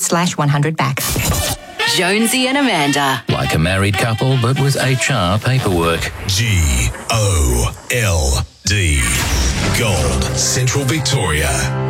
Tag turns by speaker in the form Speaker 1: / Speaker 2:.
Speaker 1: Jonesy.com/100back.
Speaker 2: Jonesy and Amanda.
Speaker 3: Like a married couple, but with HR paperwork.
Speaker 4: GOLD. Gold Central Victoria.